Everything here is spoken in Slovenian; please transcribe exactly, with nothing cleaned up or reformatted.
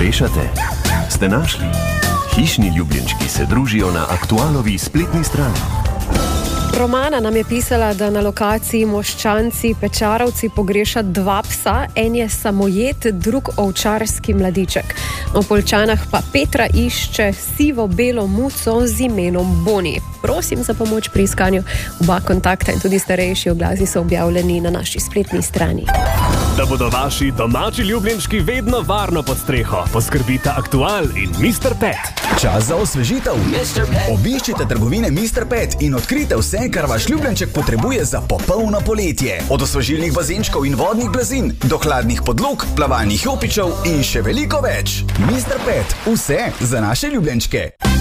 Pogrešate? Ste našli? Hišni ljubljenčki se družijo na Aktualovi spletni strani. Romana nam je pisala, da na lokaciji Moščanci Pečarovci pogreša dva psa, en je samojet, drug ovčarski mladiček. V Poljčanah pa Petra išče sivo-belo muco z imenom Boni. Prosim za pomoč pri iskanju. Oba kontakta in tudi starejši oglasi so objavljeni na naši spletni strani. Da bodo vaši domači ljubljenčki vedno varno pod streho, poskrbita Aktual in mister Pet. Čas za osvežitev. Obiščite trgovine mister Pet in odkrite vse, kar vaš ljubljenček potrebuje za popolno poletje. Od osvežilnih bazenčkov in vodnih blazin do hladnih podlog, plavalnih jopičev in še veliko več. mister Pet, vse za naše ljubljenčke.